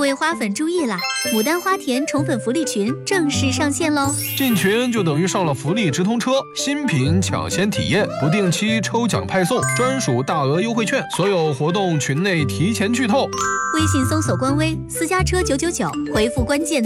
位花粉注意啦！牡丹花田宠粉福利群正式上线喽！ 进群就等于上了福利直通车，新品抢先体验，不定期抽奖派送，专属大额优惠券，所有活动群内提前剧透。 微信搜索官微私家车999，回复关键